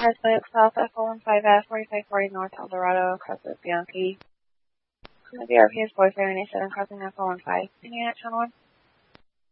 Parsec South F115F 4540 North Eldorado, Crescent Bianchi. The BRP is 477 crossing F115. Unit channel 1.